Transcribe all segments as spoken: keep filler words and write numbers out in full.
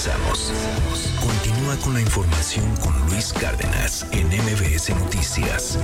Regresamos. Continúa con la información con Luis Cárdenas en M B S Noticias.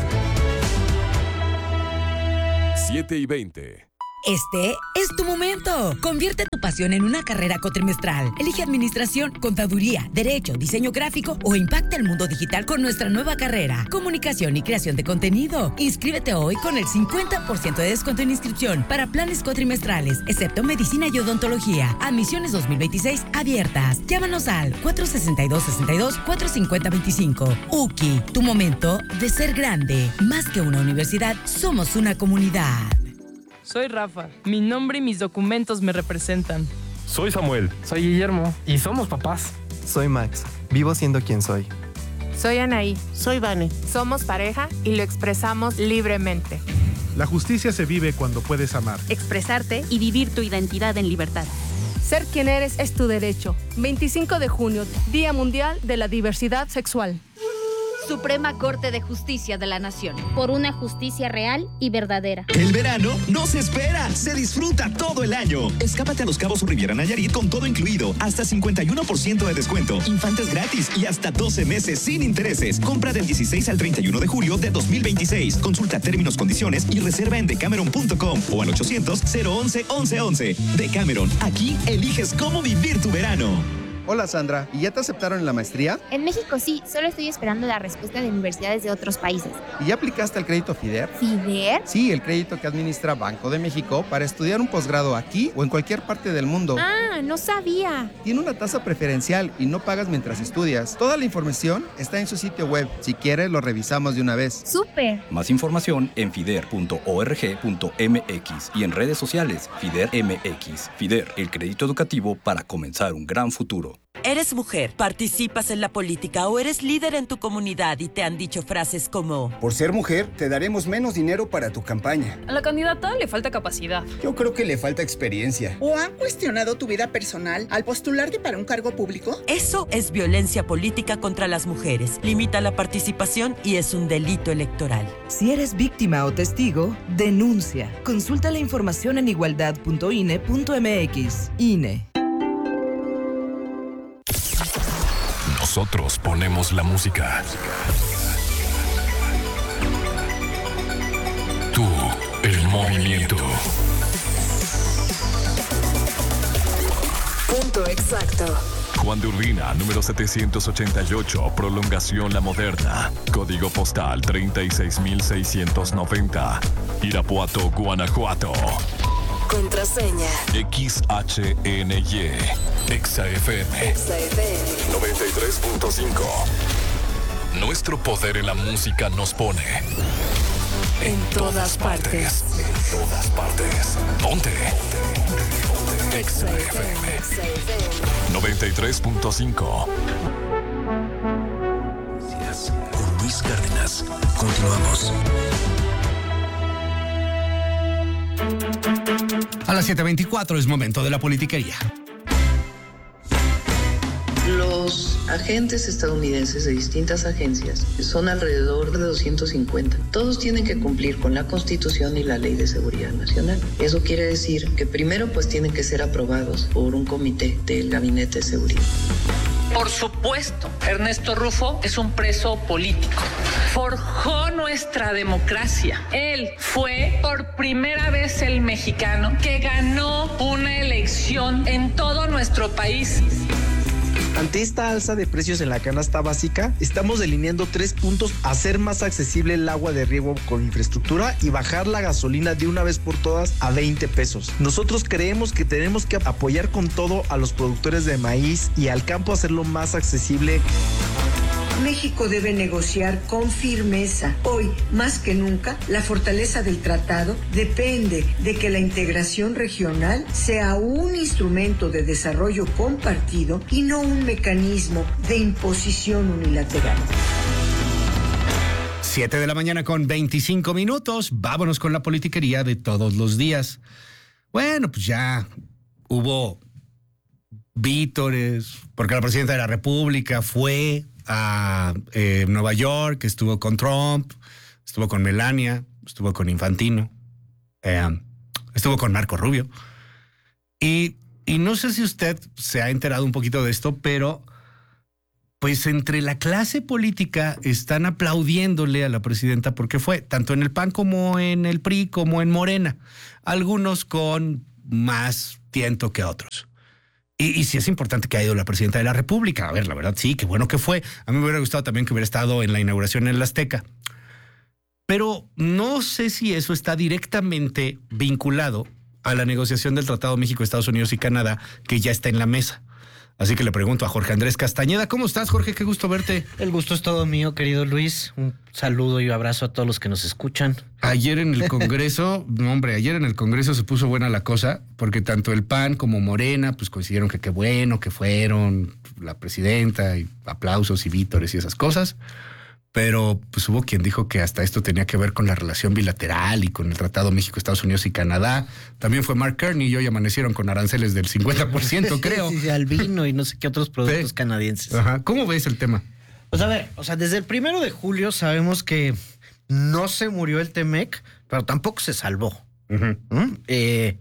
siete y veinte. Este es tu momento. Convierte tu pasión en una carrera cuatrimestral. Elige administración, contaduría, derecho, diseño gráfico o impacta el mundo digital con nuestra nueva carrera, comunicación y creación de contenido. Inscríbete hoy con el cincuenta por ciento de descuento en inscripción para planes cuatrimestrales, excepto medicina y odontología. Admisiones dos mil veintiséis abiertas. Llámanos al cuatro seis dos, seis dos, cuatro cinco cero, dos cinco. U C I, tu momento de ser grande. Más que una universidad, somos una comunidad. Soy Rafa. Mi nombre y mis documentos me representan. Soy Samuel. Soy Guillermo. Y somos papás. Soy Max. Vivo siendo quien soy. Soy Anaí. Soy Vane. Somos pareja y lo expresamos libremente. La justicia se vive cuando puedes amar, expresarte y vivir tu identidad en libertad. Ser quien eres es tu derecho. veinticinco de junio, Día Mundial de la Diversidad Sexual. Suprema Corte de Justicia de la Nación. Por una justicia real y verdadera. El verano no se espera, se disfruta todo el año. Escápate a Los Cabos o Riviera Nayarit con todo incluido. Hasta cincuenta y uno por ciento de descuento. Infantes gratis y hasta doce meses sin intereses. Compra del dieciséis al treinta y uno de julio de dos mil veintiséis. Consulta términos, condiciones y reserva en decameron punto com o al ochocientos, cero once, once once. Decameron, aquí eliges cómo vivir tu verano. Hola Sandra, ¿y ya te aceptaron en la maestría? En México sí, solo estoy esperando la respuesta de universidades de otros países. ¿Y ya aplicaste al crédito FIDER? ¿FIDER? Sí, el crédito que administra Banco de México para estudiar un posgrado aquí o en cualquier parte del mundo. Ah, no sabía. Tiene una tasa preferencial y no pagas mientras estudias. Toda la información está en su sitio web. Si quieres, lo revisamos de una vez. ¡Súper! Más información en fider punto org punto m x y en redes sociales FIDER M X. FIDER, el crédito educativo para comenzar un gran futuro. ¿Eres mujer, participas en la política o eres líder en tu comunidad y te han dicho frases como: por ser mujer, te daremos menos dinero para tu campaña? A la candidata le falta capacidad. Yo creo que le falta experiencia. ¿O han cuestionado tu vida personal al postularte para un cargo público? Eso es violencia política contra las mujeres. Limita la participación y es un delito electoral. Si eres víctima o testigo, denuncia. Consulta la información en igualdad punto i n e punto m x. I N E. Nosotros ponemos la música. Tú, el movimiento. Punto exacto. Juan de Urbina, número setecientos ochenta y ocho, Prolongación La Moderna. Código postal treinta y seis mil seiscientos noventa. Irapuato, Guanajuato. Contraseña X H N Y Exa F M Exa F M noventa y tres punto cinco. Nuestro poder en la música nos pone en, en todas, todas partes. partes En todas partes Ponte Exa F M noventa y tres punto cinco. Gracias. Con Luis Cárdenas. Continuamos. A las siete veinticuatro es momento de la politiquería. Los agentes estadounidenses de distintas agencias son alrededor de doscientos cincuenta. Todos tienen que cumplir con la Constitución y la Ley de Seguridad Nacional. Eso quiere decir que primero pues tienen que ser aprobados por un comité del Gabinete de Seguridad. Por supuesto, Ernesto Rufo es un preso político. Forjó nuestra democracia. Él fue por primera vez el mexicano que ganó una elección en todo nuestro país. Ante esta alza de precios en la canasta básica, estamos delineando tres puntos: hacer más accesible el agua de riego con infraestructura y bajar la gasolina de una vez por todas a veinte pesos. Nosotros creemos que tenemos que apoyar con todo a los productores de maíz y al campo, hacerlo más accesible. México debe negociar con firmeza. Hoy, más que nunca, la fortaleza del tratado depende de que la integración regional sea un instrumento de desarrollo compartido y no un mecanismo de imposición unilateral. siete de la mañana con veinticinco minutos. Vámonos con la politiquería de todos los días. Bueno, pues ya hubo vítores, porque la presidenta de la República fue a eh, Nueva York, estuvo con Trump, estuvo con Melania, estuvo con Infantino, eh, estuvo con Marco Rubio. Y, Y no sé si usted se ha enterado un poquito de esto, pero pues entre la clase política están aplaudiéndole a la presidenta porque fue tanto en el P A N como en el P R I como en Morena. Algunos con más tiento que otros. Y, y sí es importante que haya ido la presidenta de la República. A ver, la verdad, sí, qué bueno que fue. A mí me hubiera gustado también que hubiera estado en la inauguración en el Azteca. Pero no sé si eso está directamente vinculado a la negociación del Tratado México, Estados Unidos y Canadá, que ya está en la mesa. Así que le pregunto a Jorge Andrés Castañeda. ¿Cómo estás, Jorge? Qué gusto verte. El gusto es todo mío, querido Luis. Un saludo y abrazo a todos los que nos escuchan. Ayer en el Congreso, no, hombre, ayer en el Congreso se puso buena la cosa, porque tanto el P A N como Morena pues coincidieron que qué bueno que fueron la presidenta y aplausos y vítores y esas cosas. Pero pues hubo quien dijo que hasta esto tenía que ver con la relación bilateral y con el Tratado México, Estados Unidos y Canadá. También fue Mark Carney y hoy amanecieron con aranceles del cincuenta por ciento, creo. Sí, sí, al vino y no sé qué otros productos sí. canadienses. Ajá. ¿Cómo ves el tema? Pues a ver, o sea, desde el primero de julio sabemos que no se murió el T-MEC, pero tampoco se salvó. Uh-huh. ¿Mm? Eh,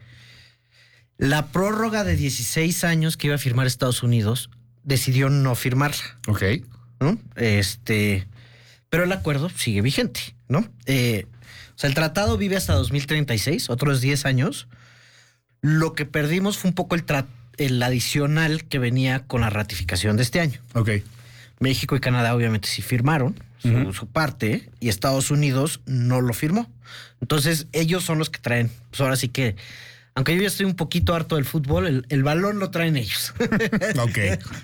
la prórroga de dieciséis años que iba a firmar Estados Unidos decidió no firmarla. Ok. ¿Mm? Este... Pero el acuerdo sigue vigente, ¿no? Eh, o sea, el tratado vive hasta dos mil treinta y seis, otros diez años. Lo que perdimos fue un poco el, tra- el adicional que venía con la ratificación de este año. Ok. México y Canadá obviamente sí firmaron su, uh-huh. su parte y Estados Unidos no lo firmó. Entonces ellos son los que traen, pues ahora sí que, aunque yo ya estoy un poquito harto del fútbol, el, el balón lo traen ellos. Ok.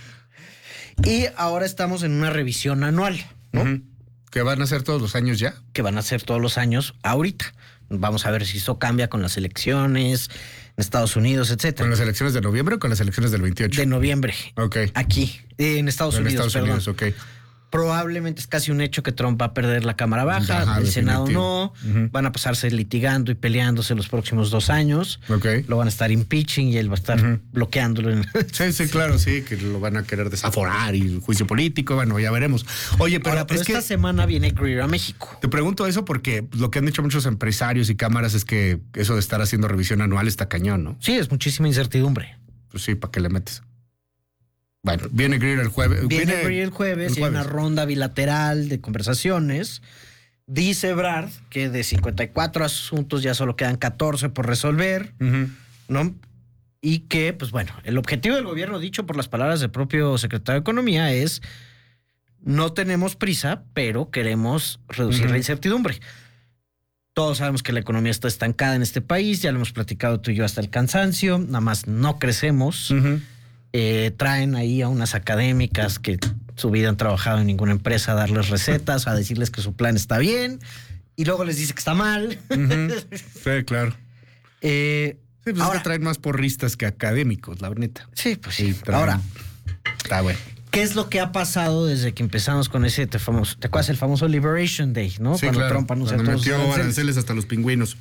Y ahora estamos en una revisión anual, ¿no? Uh-huh. ¿Que van a ser todos los años ya? Que van a ser todos los años ahorita. Vamos a ver si eso cambia con las elecciones en Estados Unidos, etcétera. ¿Con las elecciones de noviembre o con las elecciones del veintiocho? De noviembre. Ok. Aquí, en Estados en Unidos, Estados perdón. Unidos, ok. Probablemente es casi un hecho que Trump va a perder la Cámara Baja, Ajá, el definitivo. Senado no, uh-huh. van a pasarse litigando y peleándose los próximos dos años. Okay. Lo van a estar impeaching y él va a estar uh-huh. bloqueándolo. En... Sí, sí, claro, sí, que lo van a querer desaforar y el juicio político, bueno, ya veremos. Oye, pero, Ahora, pero es esta que semana viene Greer a México. Te pregunto eso porque lo que han dicho muchos empresarios y cámaras es que eso de estar haciendo revisión anual está cañón, ¿no? Sí, es muchísima incertidumbre. Pues sí, ¿para qué le metes? Bueno, viene Greer el jueves. Viene, viene Greer el jueves, el jueves y hay una ronda bilateral de conversaciones. Dice Ebrard que de cincuenta y cuatro asuntos ya solo quedan catorce por resolver, uh-huh. ¿no? Y que, pues bueno, el objetivo del gobierno, dicho por las palabras del propio secretario de Economía, es no tenemos prisa, pero queremos reducir uh-huh. la incertidumbre. Todos sabemos que la economía está estancada en este país, ya lo hemos platicado tú y yo hasta el cansancio, nada más no crecemos. Uh-huh. Eh, traen ahí a unas académicas que su vida han trabajado en ninguna empresa a darles recetas, a decirles que su plan está bien y luego les dice que está mal. Uh-huh. Sí, claro. Eh, sí, pues ahora, es que traen más porristas que académicos, la neta. Sí, pues sí. Traen... Ahora, está bueno. ¿Qué es lo que ha pasado desde que empezamos con ese te famoso, te acuerdas el famoso Liberation Day, ¿no? Sí, Cuando claro. Trump anunció Cuando todos metió los aranceles. aranceles hasta los pingüinos.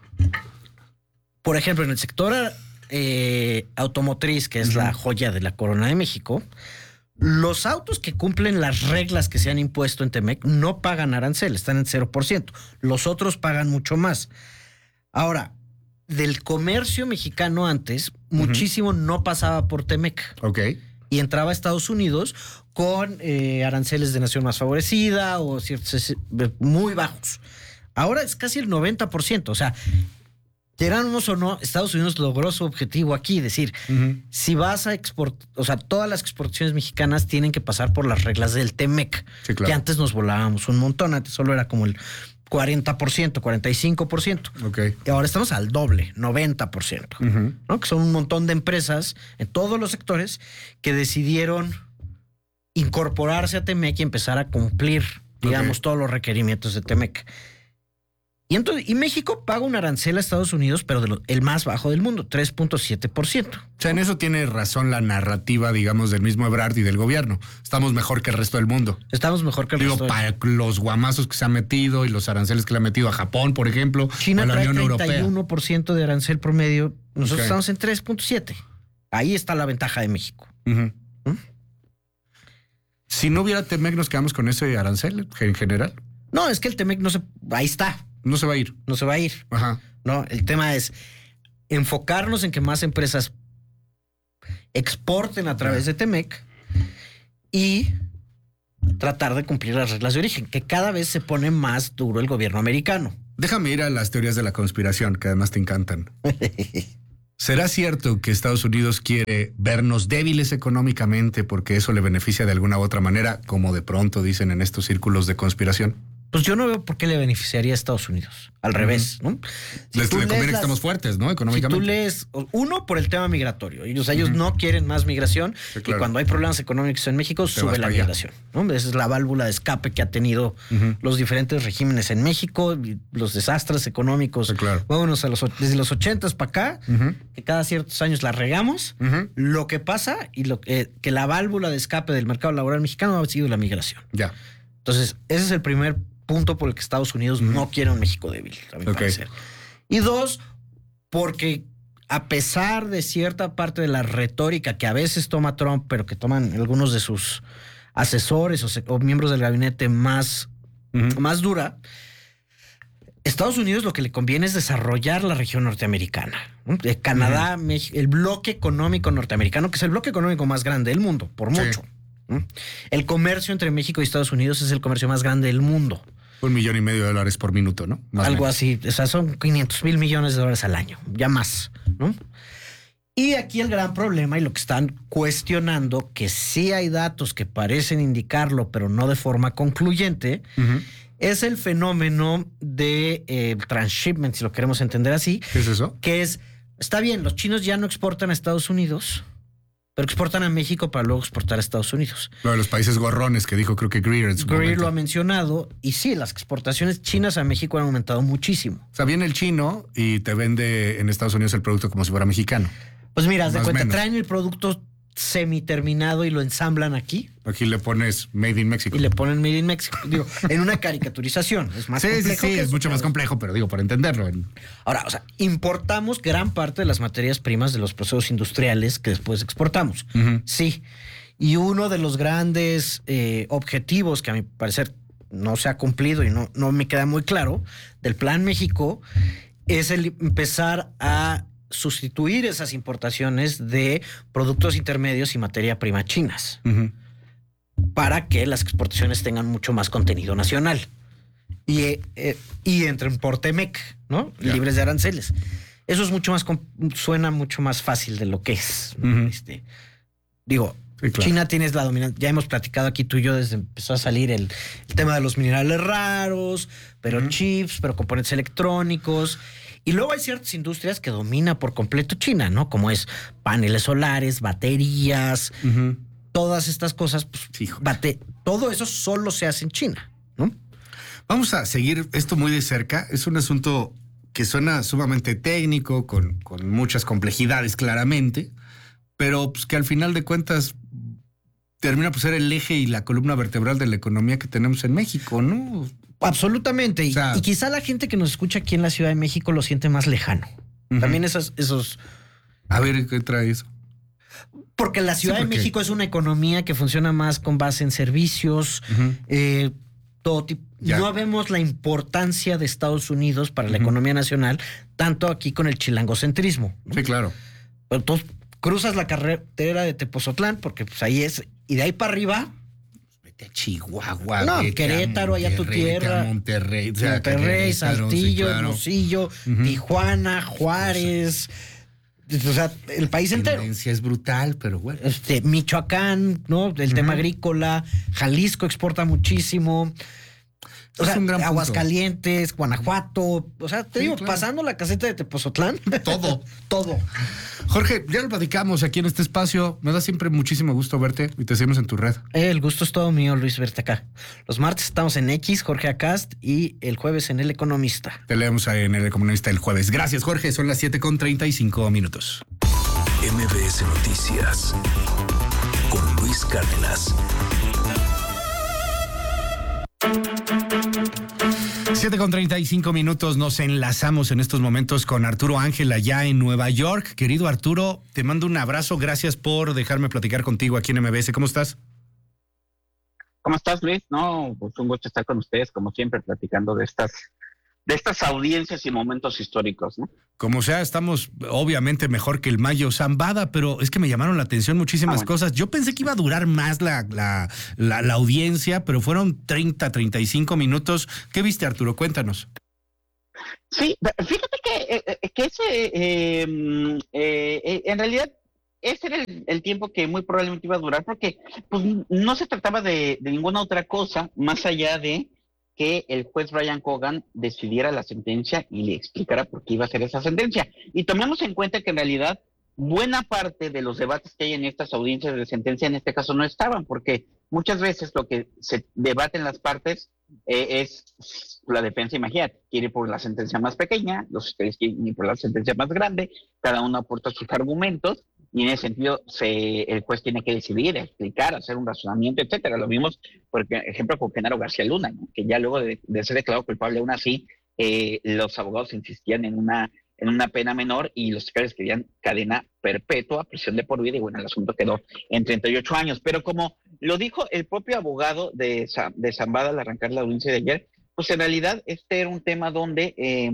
Por ejemplo, en el sector eh, automotriz, que es uh-huh. la joya de la corona de México, los autos que cumplen las reglas que se han impuesto en T-MEC no pagan arancel, están en cero por ciento. Los otros pagan mucho más. Ahora, del comercio mexicano antes, uh-huh. muchísimo no pasaba por T-MEC. Ok. Y entraba a Estados Unidos con eh, aranceles de nación más favorecida o ciertos muy bajos. Ahora es casi el noventa por ciento. O sea, queramos o no, Estados Unidos logró su objetivo aquí. Es decir, uh-huh. si vas a exportar, o sea, todas las exportaciones mexicanas tienen que pasar por las reglas del T-MEC. Sí, claro. Que antes nos volábamos un montón. Antes solo era como el cuarenta por ciento, cuarenta y cinco por ciento. Okay. Y ahora estamos al doble, noventa por ciento. Uh-huh. ¿No? Que son un montón de empresas en todos los sectores que decidieron incorporarse a T-MEC y empezar a cumplir, digamos, okay. todos los requerimientos de T-MEC. Y, entonces, y México paga un arancel a Estados Unidos, pero de lo, el más bajo del mundo, tres punto siete por ciento. O sea, en eso tiene razón la narrativa, digamos, del mismo Ebrard y del gobierno. Estamos mejor que el resto del mundo. Estamos mejor que el Digo, resto para del mundo. Los guamazos que se ha metido y los aranceles que le ha metido a Japón, por ejemplo, China o a la trae Unión treinta y uno por ciento Europea. de arancel promedio. Nosotros Okay. estamos en tres punto siete. Ahí está la ventaja de México. Uh-huh. ¿Mm? Si no hubiera T-MEC, ¿nos quedamos con ese arancel en general? No, es que el T-MEC no se... Ahí está. No se va a ir. No se va a ir. Ajá. No, el tema es enfocarnos en que más empresas exporten a través de Temec y tratar de cumplir las reglas de origen, que cada vez se pone más duro el gobierno americano. Déjame ir a las teorías de la conspiración, que además te encantan. ¿Será cierto que Estados Unidos quiere vernos débiles económicamente porque eso le beneficia de alguna u otra manera, como de pronto dicen en estos círculos de conspiración? Pues yo no veo por qué le beneficiaría a Estados Unidos. Al uh-huh. revés, ¿no? Si Les le conviene que estemos fuertes, ¿no? Económicamente. Si tú lees, uno, por el tema migratorio. Ellos, uh-huh. ellos no quieren más migración. Sí, claro. Y cuando hay problemas económicos en México, Te sube la migración, ¿no? Esa es la válvula de escape que ha tenido uh-huh. los diferentes regímenes en México, los desastres económicos. Sí, claro. Vámonos a los, desde los ochentas para acá, uh-huh. que cada ciertos años la regamos. Uh-huh. Lo que pasa y lo que, que la válvula de escape del mercado laboral mexicano ha sido la migración. Ya. Entonces, ese es el primer punto por el que Estados Unidos mm. no quiere un México débil, a mi okay. parecer. Y dos, porque a pesar de cierta parte de la retórica que a veces toma Trump, pero que toman algunos de sus asesores o, se, o miembros del gabinete más, mm. más dura, Estados Unidos lo que le conviene es desarrollar la región norteamericana. De Canadá, mm. México, el bloque económico norteamericano, que es el bloque económico más grande del mundo, por mucho. Sí. El comercio entre México y Estados Unidos es el comercio más grande del mundo. Un millón y medio de dólares por minuto, ¿no? Más Algo así. O sea, son quinientos mil millones de dólares al año. Ya más, ¿no? Y aquí el gran problema y lo que están cuestionando, que sí hay datos que parecen indicarlo, pero no de forma concluyente, uh-huh. es el fenómeno de eh, transshipment, si lo queremos entender así. ¿Qué es eso? Que es, está bien, los chinos ya no exportan a Estados Unidos, pero exportan a México para luego exportar a Estados Unidos. Lo de los países gorrones que dijo creo que Greer en su Greer momento. lo ha mencionado. Y sí, las exportaciones chinas a México han aumentado muchísimo. O sea, viene el chino y te vende en Estados Unidos el producto como si fuera mexicano. Pues mira, haz de cuenta, traen el producto semiterminado y lo ensamblan aquí. Aquí le pones Made in Mexico. Y le ponen Made in Mexico. Digo, en una caricaturización. Es más sí, complejo. Sí, sí, que es mucho más complejo, pero digo, para entenderlo. Ahora, o sea, importamos gran parte de las materias primas de los procesos industriales que después exportamos. Uh-huh. Sí. Y uno de los grandes eh, objetivos que a mi parecer no se ha cumplido y no, no me queda muy claro del Plan México es el empezar a sustituir esas importaciones de productos intermedios y materia prima chinas uh-huh. para que las exportaciones tengan mucho más contenido nacional y, eh, y entren por Temec, ¿no? Yeah. Libres de aranceles. Eso es mucho más, suena mucho más fácil de lo que es. Uh-huh. Este, digo, sí, claro. China tienes la dominancia. Ya hemos platicado aquí tú y yo desde empezó a salir el, el tema de los minerales raros, pero uh-huh. chips, pero componentes electrónicos. Y luego hay ciertas industrias que domina por completo China, ¿no? Como es paneles solares, baterías, uh-huh. todas estas cosas, pues, bate, todo eso solo se hace en China, ¿no? Vamos a seguir esto muy de cerca. Es un asunto que suena sumamente técnico, con, con muchas complejidades claramente, pero pues, que al final de cuentas termina por ser el eje y la columna vertebral de la economía que tenemos en México, ¿no? Absolutamente. Y, o sea, y quizá la gente que nos escucha aquí en la Ciudad de México lo siente más lejano. Uh-huh. También esos, esos... A ver, ¿qué trae eso? Porque la Ciudad sí, porque... de México es una economía que funciona más con base en servicios, uh-huh. eh, todo tipo. Ya. No vemos la importancia de Estados Unidos para la uh-huh. economía nacional, tanto aquí con el chilangocentrismo, ¿no? Sí, claro. Pero tú cruzas la carretera de Tepozotlán, porque pues ahí es, y de ahí para arriba... Vete a Chihuahua, no, vete Querétaro, a allá tu tierra. A Monterrey, o sea, Monterrey, Saltillo, sí, claro. Hermosillo, uh-huh. Tijuana, Juárez... O sea, el país la entero. La es brutal, pero bueno. Este, Michoacán, ¿no? El uh-huh. tema agrícola. Jalisco exporta muchísimo. O es sea, un gran Aguascalientes, punto. Guanajuato. O sea, te sí, digo, claro. pasando la caseta de Tepozotlán. Todo. Todo. Jorge, ya lo platicamos aquí en este espacio. Me da siempre muchísimo gusto verte y te seguimos en tu red. Eh, el gusto es todo mío, Luis, verte acá. Los martes estamos en X, Jorge Acast, y el jueves en El Economista. Te leemos en El Economista el jueves. Gracias, Jorge. Son las siete con treinta y cinco minutos. M B S Noticias con Luis Cárdenas. siete con treinta y cinco minutos, nos enlazamos en estos momentos con Arturo Ángel allá en Nueva York. Querido Arturo, te mando un abrazo, gracias por dejarme platicar contigo aquí en M B S. ¿Cómo estás? ¿Cómo estás, Luis? No, pues un gusto estar con ustedes, como siempre, platicando de estas de estas audiencias y momentos históricos, ¿no? Como sea, estamos obviamente mejor que el Mayo Zambada, pero es que me llamaron la atención muchísimas ah, bueno. cosas. Yo pensé que iba a durar más la, la, la, la audiencia, pero fueron treinta, treinta y cinco minutos. ¿Qué viste, Arturo? Cuéntanos. Sí, fíjate que, eh, que ese, eh, eh, en realidad, ese era el, el tiempo que muy probablemente iba a durar, porque pues, no se trataba de, de ninguna otra cosa más allá de que el juez Brian Cogan decidiera la sentencia y le explicara por qué iba a hacer esa sentencia. Y tomemos en cuenta que en realidad buena parte de los debates que hay en estas audiencias de sentencia en este caso no estaban, porque muchas veces lo que se debate en las partes eh, es la defensa, imagínate, quiere ir por la sentencia más pequeña, los fiscales quieren ir por la sentencia más grande, cada uno aporta sus argumentos, y en ese sentido se, el juez tiene que decidir, explicar, hacer un razonamiento, etcétera. Lo vimos, por ejemplo, con Genaro García Luna, ¿no? Que ya luego de, de ser declarado culpable aún así, eh, los abogados insistían en una en una pena menor y los fiscales querían cadena perpetua, prisión de por vida, y bueno, el asunto quedó en treinta y ocho años. Pero como lo dijo el propio abogado de, de Zambada al arrancar la audiencia de ayer, pues en realidad este era un tema donde, eh,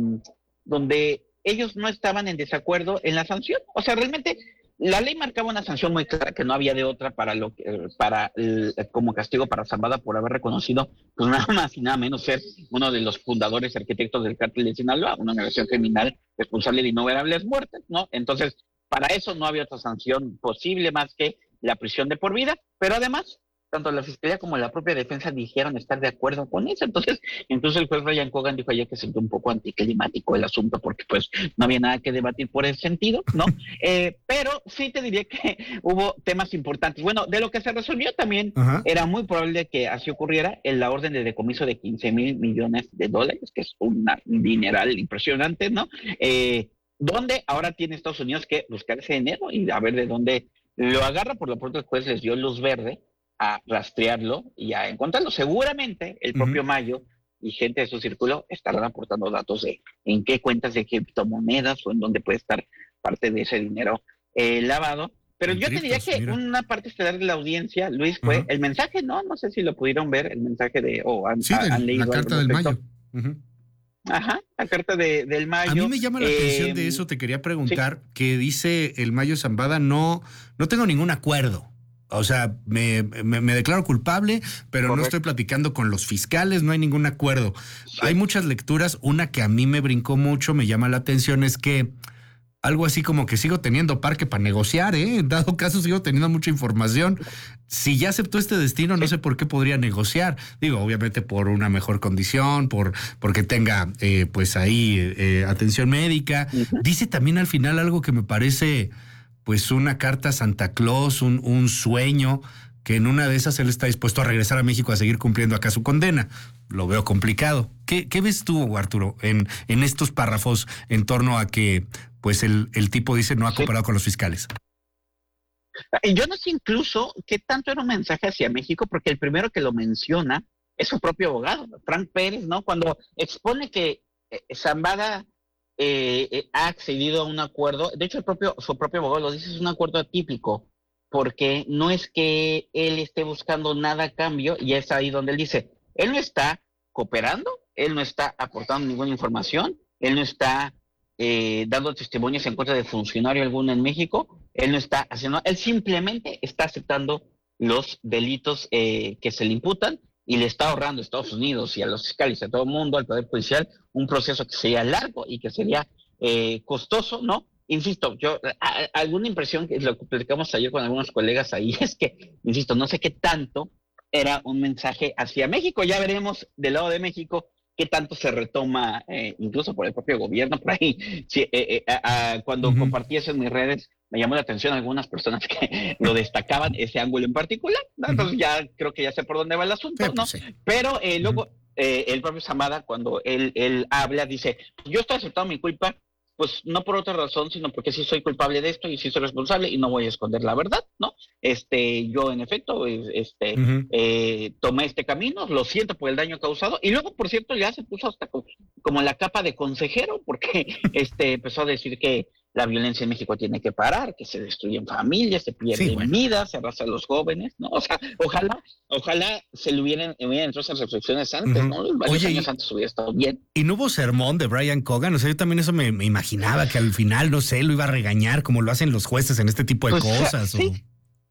donde ellos no estaban en desacuerdo en la sanción. O sea, realmente la ley marcaba una sanción muy clara, que no había de otra para lo que, para el, como castigo para Zambada por haber reconocido, pues nada más y nada menos ser uno de los fundadores arquitectos del cártel de Sinaloa, una organización criminal responsable de innumerables muertes, ¿no? Entonces, para eso no había otra sanción posible más que la prisión de por vida, pero además, tanto la fiscalía como la propia defensa dijeron estar de acuerdo con eso. Entonces, incluso el juez Brian Cogan dijo ayer que se sintió un poco anticlimático el asunto, porque pues no había nada que debatir por ese sentido, ¿no? eh, pero sí te diría que hubo temas importantes. Bueno, de lo que se resolvió también, Ajá. era muy probable que así ocurriera en la orden de decomiso de quince mil millones de dólares, que es una, un dineral impresionante, ¿no? Eh, donde ahora tiene Estados Unidos que buscar ese dinero y a ver de dónde lo agarra. Por lo pronto el juez les dio luz verde a rastrearlo y a encontrarlo. Seguramente el propio uh-huh. Mayo y gente de su círculo estarán aportando datos de en qué cuentas de criptomonedas o en dónde puede estar parte de ese dinero eh, lavado. Pero en yo criptos, te diría que mira. Una parte estelar de la audiencia, Luis, fue uh-huh. el mensaje, ¿no? No sé si lo pudieron ver, el mensaje de... o oh, han, sí, han del, leído la carta del Mayo. Uh-huh. Ajá, la carta de, del Mayo. A mí me llama la eh, atención de eso, te quería preguntar, sí. que dice el Mayo Zambada, no, no tengo ningún acuerdo. O sea, me, me, me declaro culpable, pero Correcto. No estoy platicando con los fiscales, no hay ningún acuerdo. Sí. Hay muchas lecturas, una que a mí me brincó mucho, me llama la atención, es que algo así como que sigo teniendo parque para negociar, ¿eh? En dado caso sigo teniendo mucha información. Si ya aceptó este destino, no sé por qué podría negociar. Digo, obviamente por una mejor condición, por porque tenga eh, pues ahí eh, atención médica. Uh-huh. Dice también al final algo que me parece... pues una carta a Santa Claus, un, un sueño, que en una de esas él está dispuesto a regresar a México a seguir cumpliendo acá su condena. Lo veo complicado. ¿Qué, qué ves tú, Arturo, en, en estos párrafos en torno a que pues el, el tipo dice no ha cooperado sí. con los fiscales? Yo no sé incluso qué tanto era un mensaje hacia México, porque el primero que lo menciona es su propio abogado, Frank Pérez, ¿no? Cuando expone que eh, Zambada... Eh, eh, ha accedido a un acuerdo, de hecho el propio, su propio abogado lo dice, es un acuerdo atípico, porque no es que él esté buscando nada a cambio, y es ahí donde él dice, él no está cooperando, él no está aportando ninguna información, él no está eh, dando testimonios en contra de funcionario alguno en México, él no está haciendo, él simplemente está aceptando los delitos eh, que se le imputan, y le está ahorrando a Estados Unidos y a los fiscales, a todo el mundo, al Poder Judicial, un proceso que sería largo y que sería eh, costoso, ¿no? Insisto, yo, a, alguna impresión, que lo platicamos ayer con algunos colegas ahí, es que, insisto, no sé qué tanto era un mensaje hacia México. Ya veremos del lado de México qué tanto se retoma, eh, incluso por el propio gobierno, por ahí. Sí, eh, eh, a, a, cuando uh-huh. compartí eso en mis redes, me llamó la atención algunas personas que lo destacaban, ese ángulo en particular, ¿no? Entonces uh-huh. ya creo que ya sé por dónde va el asunto, sí, ¿no? Sí. Pero eh, luego uh-huh. eh, el propio Zambada, cuando él, él habla, dice, yo estoy aceptando mi culpa, pues no por otra razón, sino porque sí soy culpable de esto y sí soy responsable y no voy a esconder la verdad, ¿no? Este, yo en efecto, este, uh-huh. eh, tomé este camino, lo siento por el daño causado, y luego, por cierto, ya se puso hasta como, como la capa de consejero, porque este empezó a decir que la violencia en México tiene que parar, que se destruyen familias, se pierden sí, bueno. vidas, se arrasan a los jóvenes, ¿no? O sea, ojalá, ojalá se le hubieran, hubieran hecho esas reflexiones antes, uh-huh. ¿no? Varios Oye, años antes hubiera estado bien. ¿Y no hubo sermón de Brian Cogan? O sea, yo también eso me, me imaginaba, que al final, no sé, lo iba a regañar como lo hacen los jueces en este tipo de pues, cosas. Sí. O...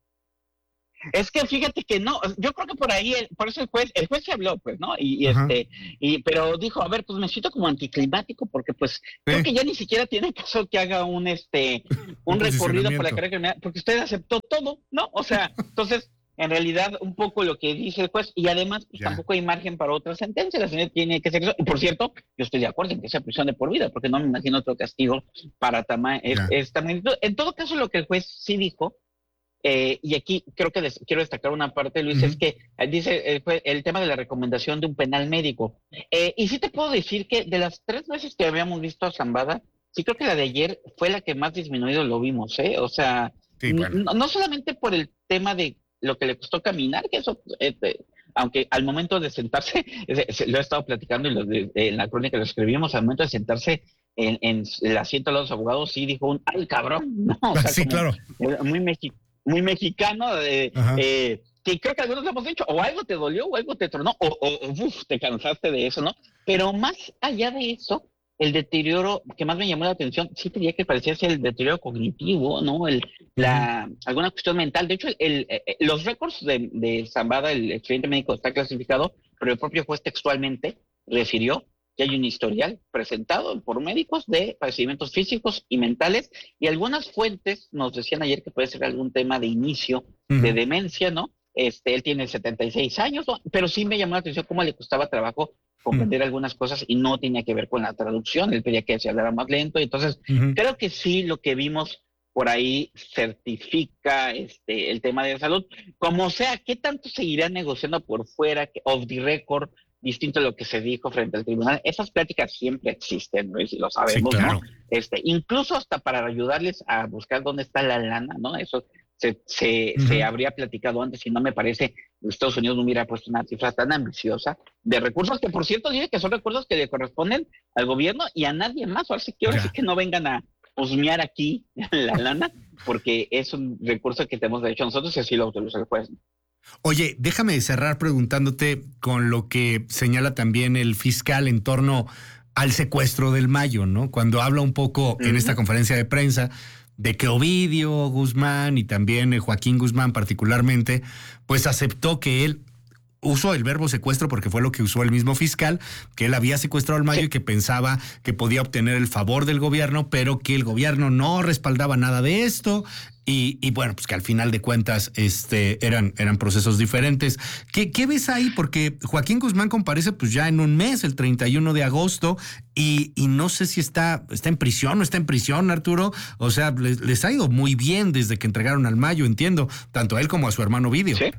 Es que fíjate que no, yo creo que por ahí, el, por eso el juez, el juez se habló, pues, ¿no? Y, y este, y, pero dijo, a ver, pues me siento como anticlimático, porque pues ¿Sí? creo que ya ni siquiera tiene caso que haga un este, un, un recorrido por la carrera criminal, porque usted aceptó todo, ¿no? O sea, entonces, en realidad, un poco lo que dice el juez, y además, pues ya. tampoco hay margen para otra sentencia, la señora tiene que ser eso. Y por cierto, yo estoy de acuerdo en que sea prisión de por vida, porque no me imagino otro castigo para tama, es, esta magnitud. En todo caso, lo que el juez sí dijo, Eh, y aquí creo que des, quiero destacar una parte, Luis, uh-huh. es que eh, dice el, el tema de la recomendación de un penal médico. Eh, y sí te puedo decir que de las tres veces que habíamos visto a Zambada, sí creo que la de ayer fue la que más disminuido lo vimos, ¿eh? O sea, sí, bueno. no, no solamente por el tema de lo que le costó caminar, que eso, eh, eh, aunque al momento de sentarse, eh, lo he estado platicando y lo de, eh, en la crónica lo escribimos, al momento de sentarse en, en el asiento de los abogados, sí dijo un, ¡ay, cabrón! No, o sea, sí, claro. Muy mexicano. Muy mexicano, eh, eh, que creo que algunos hemos dicho, o algo te dolió, o algo te tronó, o, o uf, te cansaste de eso, ¿no? Pero más allá de eso, el deterioro que más me llamó la atención, sí tenía que parecía ser el deterioro cognitivo, ¿no? El, la, uh-huh. alguna cuestión mental. De hecho, el, el, el, los récords de, de Zambada, el expediente médico está clasificado, pero el propio juez textualmente refirió que hay un historial presentado por médicos de padecimientos físicos y mentales, y algunas fuentes nos decían ayer que puede ser algún tema de inicio uh-huh. de demencia, ¿no? Este, él tiene setenta y seis años, ¿no? Pero sí me llamó la atención cómo le costaba trabajo comprender uh-huh. algunas cosas y no tenía que ver con la traducción, él pedía que se hablara más lento, entonces uh-huh. creo que sí lo que vimos por ahí certifica este, el tema de salud. Como sea, ¿qué tanto seguirá negociando por fuera, off the record, distinto a lo que se dijo frente al tribunal? Esas pláticas siempre existen, ¿no? Y lo sabemos, sí, claro. ¿no? Este, incluso hasta para ayudarles a buscar dónde está la lana, ¿no? Eso se, se, uh-huh. se habría platicado antes, y no me parece que Estados Unidos no hubiera puesto una cifra tan ambiciosa de recursos, que por cierto dice que son recursos que le corresponden al gobierno y a nadie más. Ahora sí que, ahora sí que no vengan a husmear aquí la lana, porque es un recurso que tenemos derecho nosotros y así lo autoriza el juez. Oye, déjame cerrar preguntándote con lo que señala también el fiscal en torno al secuestro del Mayo, ¿no? Cuando habla un poco uh-huh. en esta conferencia de prensa de que Ovidio Guzmán y también Joaquín Guzmán particularmente, pues aceptó que él usó el verbo secuestro porque fue lo que usó el mismo fiscal, que él había secuestrado al Mayo sí. y que pensaba que podía obtener el favor del gobierno, pero que el gobierno no respaldaba nada de esto y, y bueno, pues que al final de cuentas este, eran, eran procesos diferentes. ¿Qué, ¿Qué ves ahí? Porque Joaquín Guzmán comparece pues ya en un mes, el treinta y uno de agosto, y, y no sé si está, está en prisión o no está en prisión, Arturo. O sea, les, les ha ido muy bien desde que entregaron al Mayo, entiendo, tanto a él como a su hermano Ovidio. Sí.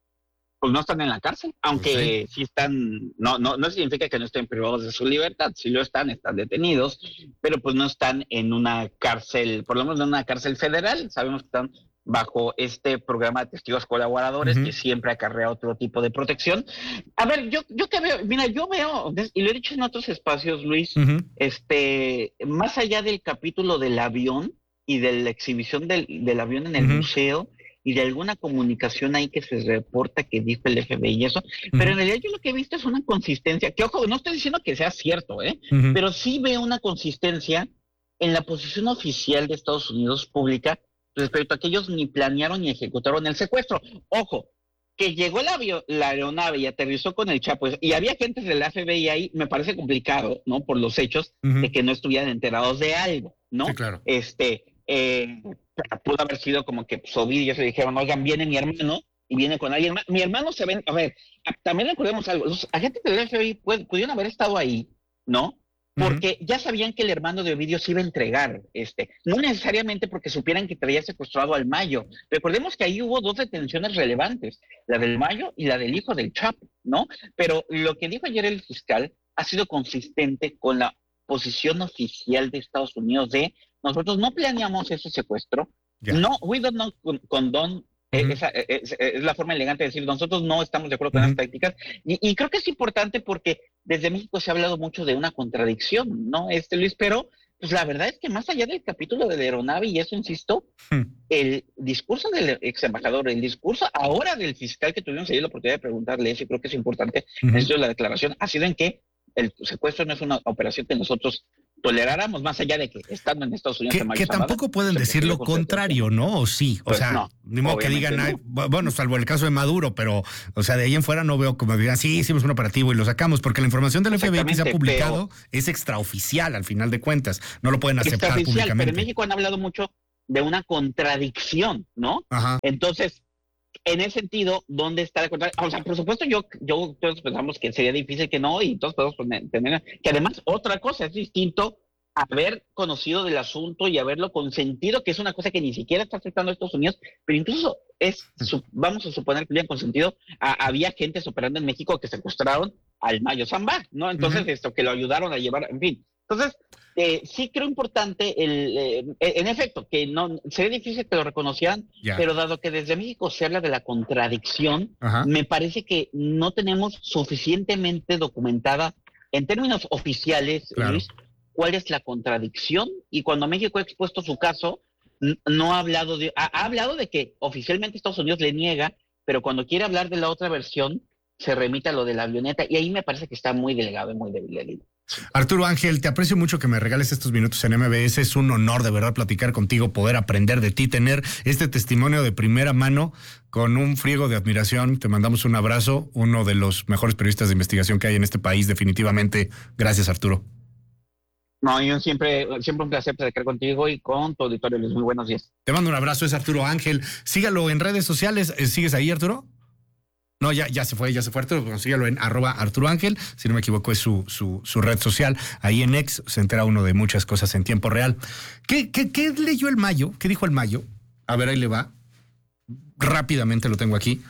Pues no están en la cárcel, aunque pues sí. sí están, no, no, no significa que no estén privados de su libertad, sí lo están, están detenidos, pero pues no están en una cárcel, por lo menos en una cárcel federal. Sabemos que están bajo este programa de testigos colaboradores uh-huh. que siempre acarrea otro tipo de protección. A ver, yo, yo que veo, mira, yo veo, y lo he dicho en otros espacios, Luis, uh-huh. este, más allá del capítulo del avión y de la exhibición del, del avión en el uh-huh. museo, y de alguna comunicación ahí que se reporta que dijo el F B I y eso, uh-huh. pero en realidad yo lo que he visto es una consistencia, que ojo, no estoy diciendo que sea cierto, ¿eh? Uh-huh. pero sí veo una consistencia en la posición oficial de Estados Unidos pública respecto a que ellos ni planearon ni ejecutaron el secuestro. Ojo, que llegó la, avio- la aeronave y aterrizó con el Chapo, y había agentes del F B I ahí, me parece complicado, ¿no? Por los hechos uh-huh. de que no estuvieran enterados de algo, ¿no? Sí, claro. Este... Eh, pudo haber sido como que pues, Ovidio se dijeron, oigan, viene mi hermano y viene con alguien más. Mi hermano se ven, a ver, también recordemos algo, los agentes del F B I pu- pudieron haber estado ahí, ¿no? Porque uh-huh. ya sabían que el hermano de Ovidio se iba a entregar, este, no necesariamente porque supieran que traía secuestrado al Mayo. Recordemos que ahí hubo dos detenciones relevantes, la del Mayo y la del hijo del Chapo, ¿no? Pero lo que dijo ayer el fiscal ha sido consistente con la posición oficial de Estados Unidos de nosotros no planeamos ese secuestro, yeah. no, we don't not condone, uh-huh. esa, es, es la forma elegante de decir, nosotros no estamos de acuerdo con uh-huh. las prácticas, y, y creo que es importante porque desde México se ha hablado mucho de una contradicción, ¿no, este Luis? Pero pues la verdad es que más allá del capítulo de la aeronave, y eso insisto, hmm. el discurso del ex embajador, el discurso ahora del fiscal que tuvimos ahí la oportunidad de preguntarle eso, y creo que es importante, uh-huh. esto de la declaración, ha sido en que el secuestro no es una operación que nosotros toleráramos, más allá de que estando en Estados Unidos... Que, que tampoco pueden decir lo contrario, ¿no? O sí, o pues sea, no, ni modo que digan, no. Ay, bueno, salvo el caso de Maduro, pero, o sea, de ahí en fuera no veo como digan, sí, hicimos un operativo y lo sacamos, porque la información del F B I que se ha publicado es extraoficial, al final de cuentas, no lo pueden aceptar públicamente. Pero en México han hablado mucho de una contradicción, ¿no? Ajá. Entonces, en ese sentido, ¿dónde está la contradicción? O sea, por supuesto, yo, yo todos pensamos que sería difícil que no, y todos podemos tener, que además, otra cosa, es distinto haber conocido del asunto y haberlo consentido, que es una cosa que ni siquiera está afectando a Estados Unidos, pero incluso es, vamos a suponer que hubieran consentido, a, había gente operando en México que secuestraron al Mayo Zambada, ¿no? Entonces, uh-huh. esto, que lo ayudaron a llevar, en fin. Entonces, eh, sí creo importante, el, eh, en efecto, que no sería difícil que lo reconocieran, yeah. pero dado que desde México se habla de la contradicción, uh-huh. me parece que no tenemos suficientemente documentada, en términos oficiales, claro. Luis, cuál es la contradicción, y cuando México ha expuesto su caso, no ha hablado de, ha, ha hablado de que oficialmente Estados Unidos le niega, pero cuando quiere hablar de la otra versión, se remite a lo de la avioneta, y ahí me parece que está muy delegado y muy débil la línea. Arturo Ángel, te aprecio mucho que me regales estos minutos en M B S, es un honor de verdad platicar contigo, poder aprender de ti, tener este testimonio de primera mano con un friego de admiración. Te mandamos un abrazo, uno de los mejores periodistas de investigación que hay en este país, definitivamente. Gracias, Arturo. No, yo siempre, siempre un placer platicar contigo y con tu auditorio. Luis, muy buenos días. Te mando un abrazo, es Arturo Ángel. Sígalo en redes sociales. ¿Sigues ahí, Arturo? No, ya, ya se fue, ya se fue Arturo. Sígalo en arroba Arturo Ángel. Si no me equivoco, es su, su, su red social. Ahí en X se entera uno de muchas cosas en tiempo real. ¿Qué, qué, qué leyó el Mayo? ¿Qué dijo el Mayo? A ver, ahí le va. Rápidamente lo tengo aquí.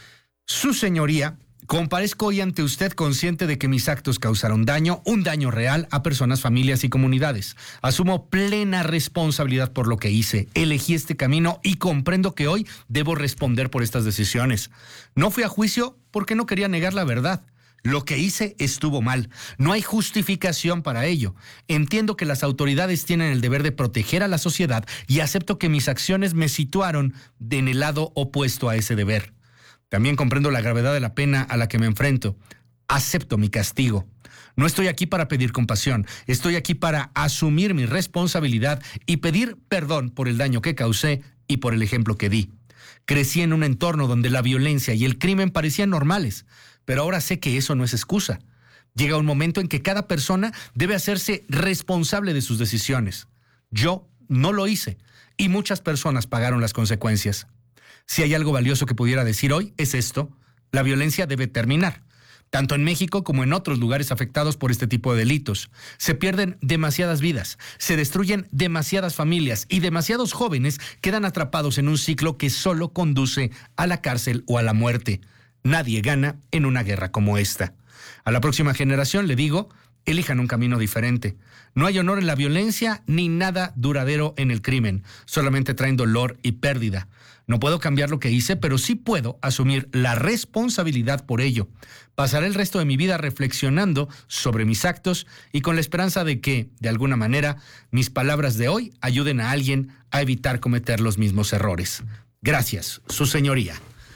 Su señoría, comparezco hoy ante usted consciente de que mis actos causaron daño, un daño real a personas, familias y comunidades. Asumo plena responsabilidad por lo que hice. Elegí este camino y comprendo que hoy debo responder por estas decisiones. No fui a juicio porque no quería negar la verdad. Lo que hice estuvo mal. No hay justificación para ello. Entiendo que las autoridades tienen el deber de proteger a la sociedad y acepto que mis acciones me situaron en el lado opuesto a ese deber. También comprendo la gravedad de la pena a la que me enfrento. Acepto mi castigo. No estoy aquí para pedir compasión. Estoy aquí para asumir mi responsabilidad y pedir perdón por el daño que causé y por el ejemplo que di. Crecí en un entorno donde la violencia y el crimen parecían normales, pero ahora sé que eso no es excusa. Llega un momento en que cada persona debe hacerse responsable de sus decisiones. Yo no lo hice y muchas personas pagaron las consecuencias. Si hay algo valioso que pudiera decir hoy, es esto: la violencia debe terminar, tanto en México como en otros lugares afectados por este tipo de delitos. Se pierden demasiadas vidas, se destruyen demasiadas familias y demasiados jóvenes quedan atrapados en un ciclo que solo conduce a la cárcel o a la muerte. Nadie gana en una guerra como esta. A la próxima generación le digo, elijan un camino diferente. No hay honor en la violencia ni nada duradero en el crimen. Solamente traen dolor y pérdida. No puedo cambiar lo que hice, pero sí puedo asumir la responsabilidad por ello. Pasaré el resto de mi vida reflexionando sobre mis actos y con la esperanza de que, de alguna manera, mis palabras de hoy ayuden a alguien a evitar cometer los mismos errores. Gracias, su señoría.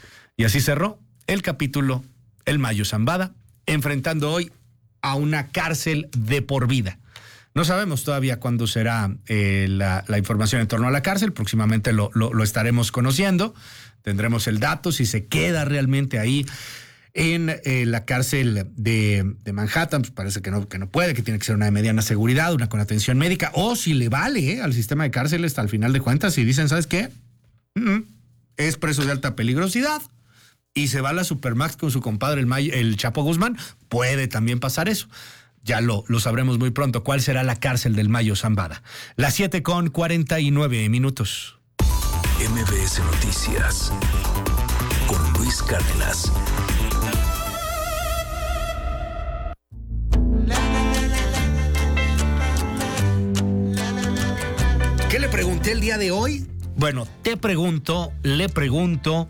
Y así cerró el capítulo El Mayo Zambada, enfrentando hoy a una cárcel de por vida. No sabemos todavía cuándo será eh, la, la información en torno a la cárcel. Próximamente lo, lo, lo estaremos conociendo. Tendremos el dato, si se queda realmente ahí en eh, la cárcel de, de Manhattan. Pues parece que no, que no puede, que tiene que ser una de mediana seguridad, una con atención médica, o si le vale eh, al sistema de cárceles al final de cuentas, y dicen, ¿sabes qué? Mm-hmm. Es preso de alta peligrosidad y se va a la Supermax con su compadre el, May, el Chapo Guzmán. Puede también pasar eso. Ya lo, lo sabremos muy pronto. ¿Cuál será la cárcel del Mayo Zambada? Las siete con cuarenta y nueve minutos. M B S Noticias con Luis Cárdenas. ¿Qué le pregunté el día de hoy? Bueno, te pregunto, le pregunto,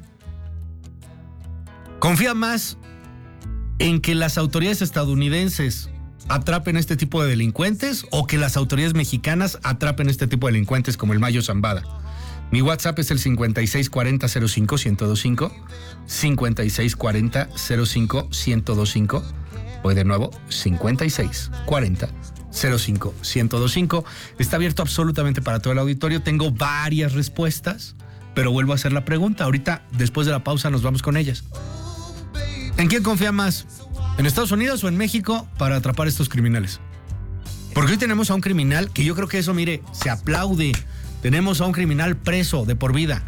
¿confía más en que las autoridades estadounidenses atrapen a este tipo de delincuentes o que las autoridades mexicanas atrapen a este tipo de delincuentes como el Mayo Zambada. Mi WhatsApp es el cincuenta y seis cuarenta cero cinco ciento veinticinco, cincuenta y seis cuarenta cero cinco ciento veinticinco, o de nuevo, cincuenta y seis cuarenta cero cinco ciento veinticinco. Está abierto absolutamente para todo el auditorio. Tengo varias respuestas, pero vuelvo a hacer la pregunta. Ahorita, después de la pausa, nos vamos con ellas. ¿En quién confía más? ¿En Estados Unidos o en México para atrapar a estos criminales? Porque hoy tenemos a un criminal que yo creo que eso, mire, se aplaude. Tenemos a un criminal preso de por vida.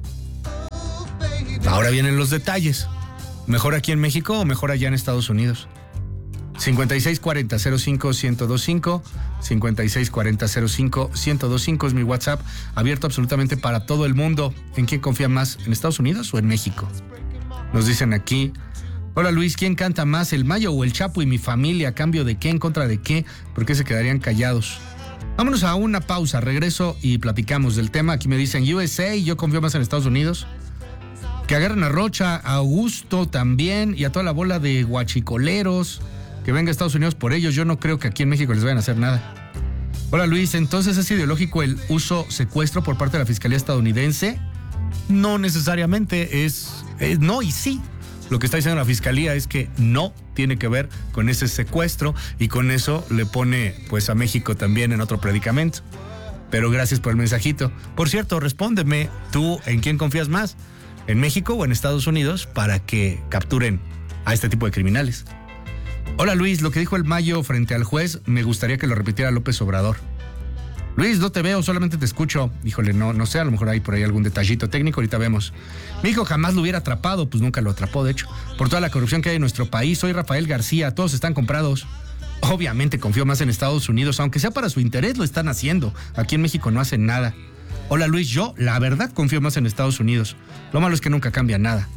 Ahora vienen los detalles. ¿Mejor aquí en México o mejor allá en Estados Unidos? cincuenta y seis cuarenta cero cinco ciento veinticinco, cincuenta y seis cuarenta cero cinco ciento veinticinco es mi WhatsApp, abierto absolutamente para todo el mundo. ¿En quién confía más? ¿En Estados Unidos o en México? Nos dicen aquí: hola Luis, ¿quién canta más, el Mayo o el Chapo y mi familia? ¿A cambio de qué? ¿En contra de qué? ¿Por qué se quedarían callados? Vámonos a una pausa, regreso y platicamos del tema. Aquí me dicen U S A, yo confío más en Estados Unidos. Que agarren a Rocha, a Augusto también y a toda la bola de guachicoleros. Que venga a Estados Unidos por ellos. Yo no creo que aquí en México les vayan a hacer nada. Hola Luis, ¿entonces es ideológico el uso secuestro por parte de la Fiscalía estadounidense? No necesariamente, es, es no y sí. Lo que está diciendo la Fiscalía es que no tiene que ver con ese secuestro y con eso le pone pues a México también en otro predicamento. Pero gracias por el mensajito. Por cierto, respóndeme, ¿tú en quién confías más? ¿En México o en Estados Unidos para que capturen a este tipo de criminales? Hola Luis, lo que dijo el Mayo frente al juez, me gustaría que lo repitiera López Obrador. Luis, no te veo, solamente te escucho. Híjole, no, no sé, a lo mejor hay por ahí algún detallito técnico, ahorita vemos. Mi hijo jamás lo hubiera atrapado, pues nunca lo atrapó, de hecho. Por toda la corrupción que hay en nuestro país, soy Rafael García, todos están comprados. Obviamente confío más en Estados Unidos, aunque sea para su interés, lo están haciendo. Aquí en México no hacen nada. Hola Luis, yo, la verdad, confío más en Estados Unidos. Lo malo es que nunca cambia nada.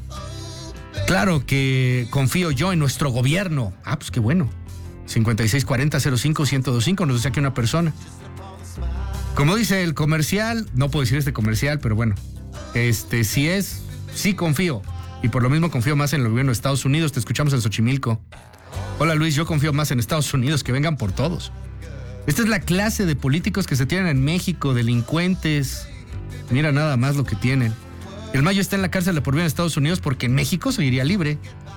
Claro que confío yo en nuestro gobierno. Ah, pues qué bueno. cincuenta y seis cuarenta cero cinco ciento veinticinco, nos dice aquí una persona. Como dice el comercial, no puedo decir este comercial, pero bueno, este sí es, sí confío. Y por lo mismo confío más en el gobierno de Estados Unidos. Te escuchamos en Xochimilco. Hola Luis, yo confío más en Estados Unidos, que vengan por todos. Esta es la clase de políticos que se tienen en México, delincuentes. Mira nada más lo que tienen. El Mayo está en la cárcel de por vida en Estados Unidos porque en México seguiría libre.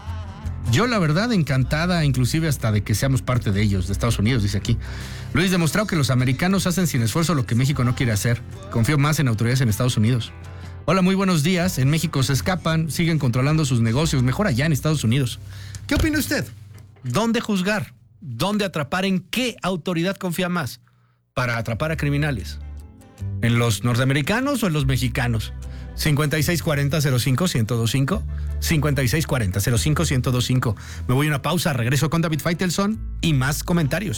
Yo, la verdad, encantada, inclusive hasta de que seamos parte de ellos, de Estados Unidos, dice aquí. Luis, demostrado que los americanos hacen sin esfuerzo lo que México no quiere hacer. Confío más en autoridades en Estados Unidos. Hola, muy buenos días. En México se escapan, siguen controlando sus negocios, mejor allá en Estados Unidos. ¿Qué opina usted? ¿Dónde juzgar? ¿Dónde atrapar? ¿En qué autoridad confía más para atrapar a criminales? ¿En los norteamericanos o en los mexicanos? cincuenta y seis cuarenta cero cinco ciento veinticinco, cincuenta y seis cuarenta cero cinco ciento veinticinco. Me voy a una pausa, regreso con David Faitelson y más comentarios.